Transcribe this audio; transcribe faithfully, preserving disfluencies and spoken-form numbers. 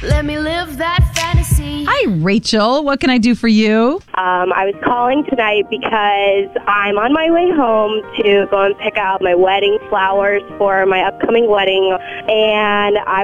Let me live that fantasy. Hi, Rachel. What can I do for you? Um, I was calling tonight because I'm on my way home to go and pick out my wedding flowers for my upcoming wedding, and I